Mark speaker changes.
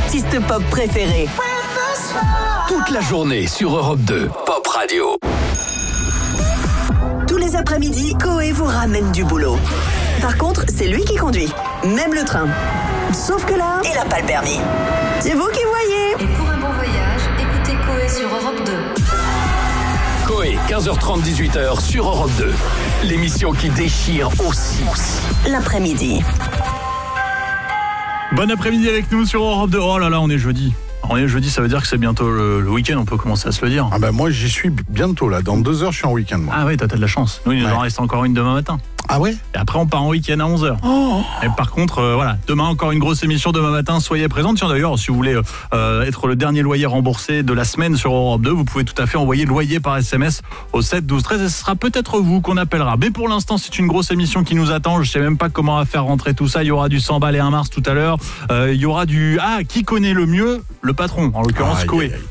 Speaker 1: artistes pop préférés.
Speaker 2: Toute la journée sur Europe 2, Pop Radio.
Speaker 1: Tous les après-midi, Coé vous ramène du boulot. Par contre, c'est lui qui conduit, même le train. Sauf que là, il n'a pas le permis. C'est vous qui voyez.
Speaker 3: Et pour un bon voyage, écoutez Coé sur Europe 2.
Speaker 2: Coé, 15h30, 18h sur Europe 2. L'émission qui déchire aussi.
Speaker 1: L'après-midi.
Speaker 4: Bon après-midi avec nous sur Europe 2. Oh là là, on est jeudi. On est jeudi, ça veut dire que c'est bientôt le week-end, on peut commencer à se le dire.
Speaker 5: Ah bah moi j'y suis bientôt là, dans 2 heures je suis en week-end moi.
Speaker 4: Ah ouais, t'as de la chance. Nous il nous en reste encore une demain matin.
Speaker 5: Ah ouais.
Speaker 4: Et après on part en week-end à 11h. Et par contre, voilà, demain encore une grosse émission, demain matin, soyez présents. Tiens d'ailleurs, si vous voulez être le dernier loyer remboursé de la semaine sur Europe 2, vous pouvez tout à fait envoyer loyer par SMS au 7 12 13 et ce sera peut-être vous qu'on appellera. Mais pour l'instant, c'est une grosse émission qui nous attend. Je sais même pas comment on va faire rentrer tout ça. Il y aura du 100 balles et 1 mars tout à l'heure. Il y aura du... Ah, qui connaît le mieux ? Le patron, en l'occurrence Coé.